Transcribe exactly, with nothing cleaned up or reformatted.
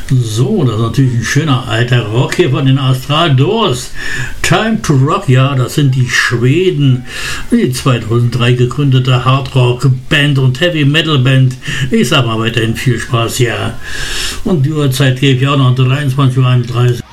So, das ist natürlich ein schöner alter Rock hier von den Astral Doors. Time to Rock, ja, das sind die Schweden. Die zweitausenddrei gegründete Hardrock-Band und Heavy-Metal-Band. Ich sag mal weiterhin viel Spaß, ja. Und die Uhrzeit gebe ich auch noch dreiundzwanzig Uhr einunddreißig.